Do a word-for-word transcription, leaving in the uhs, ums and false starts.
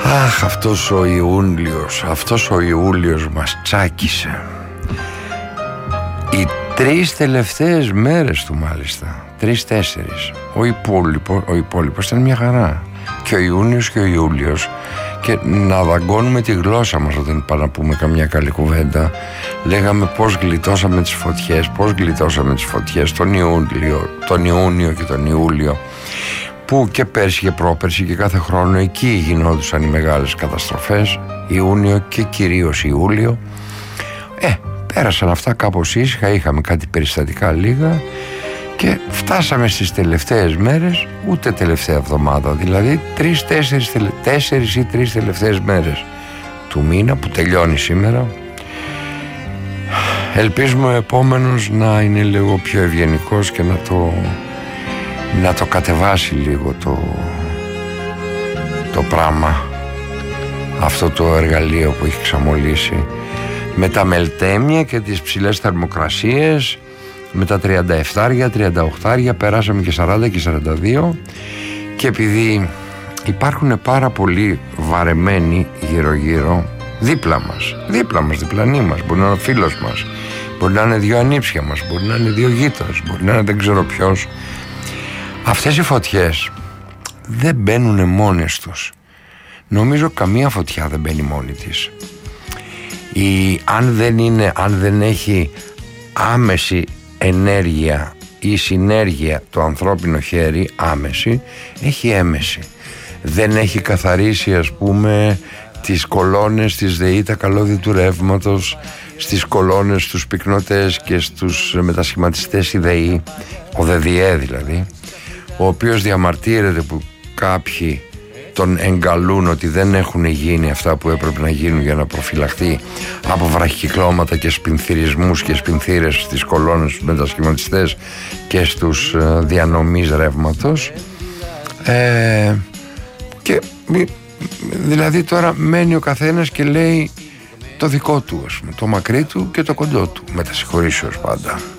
Αχ, αυτός ο Ιούλιος, αυτός ο Ιούλιος μας τσάκισε. Οι τρεις τελευταίες μέρες του μάλιστα, τρεις-τέσσερις. Ο υπόλοιπο, ο υπόλοιπος ήταν μια χαρά. Και ο Ιούνιος και ο Ιούλιος. Και να δαγκώνουμε τη γλώσσα μας όταν πάμε να πούμε καμιά καλή κουβέντα. Λέγαμε πώς γλιτώσαμε τις φωτιές, πώς γλιτώσαμε τις φωτιές τον Ιούλιο, τον Ιούνιο και τον Ιούλιο, που και πέρσι και πρόπερσι και κάθε χρόνο εκεί γινόντουσαν οι μεγάλες καταστροφές, Ιούνιο και κυρίως Ιούλιο. Ε, πέρασαν αυτά κάπως ήσυχα, είχαμε κάτι περιστατικά λίγα και φτάσαμε στις τελευταίες μέρες, ούτε τελευταία εβδομάδα, δηλαδή τρεις, τέσσερις, τέσσερις ή τρεις τελευταίες μέρες του μήνα που τελειώνει σήμερα. Ελπίζουμε ο επόμενος να είναι λίγο πιο ευγενικός και να το, να το κατεβάσει λίγο το, το πράγμα, αυτό το εργαλείο που έχει ξαμολύσει, με τα μελτέμια και τις ψηλές θερμοκρασίες. Με τα τριάντα επτά, τριάντα οκτώ περάσαμε και σαράντα και σαράντα δύο, και επειδή υπάρχουν πάρα πολλοί βαρεμένοι γύρω γύρω δίπλα μας, δίπλα μας, διπλανοί μας, μπορεί να είναι ο φίλος μας, μπορεί να είναι δύο ανήψια μας, μπορεί να είναι δύο γείτονες, μπορεί να είναι δεν ξέρω ποιος. Αυτές οι φωτιές δεν μπαίνουν μόνες τους. Νομίζω καμία φωτιά δεν μπαίνει μόνη της. Η, αν δεν είναι, αν δεν έχει άμεση ενέργεια ή συνέργεια το ανθρώπινο χέρι, άμεση, έχει έμεση. Δεν έχει καθαρίσει, ας πούμε, τις κολόνες της ΔΕΗ, τα καλώδια του ρεύματος, στις κολόνες, στους πυκνοτές και στους μετασχηματιστές η ΔΕΗ, ο ΔΕΔΙΕ δηλαδή, ο οποίος διαμαρτύρεται που κάποιοι τον εγκαλούν ότι δεν έχουν γίνει αυτά που έπρεπε να γίνουν για να προφυλαχθεί από βραχυκλώματα και σπινθυρισμούς και σπινθύρες στις κολόνες, στους μετασχηματιστές και στους ε, διανομής ρεύματος. Ε, και δηλαδή τώρα μένει ο καθένας και λέει το δικό του, ας πούμε, το μακρύ του και το κοντό του, με τα συγχωρήσεως πάντα.